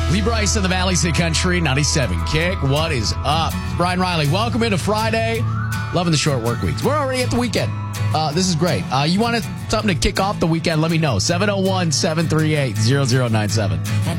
Lee Bryce in the Valley City Country, 97 Kick. What is up? Brian Riley, welcome into Friday. Loving the short work weeks. We're already at the weekend. This is great. You want something to kick off the weekend? Let me know. 701-738-0097.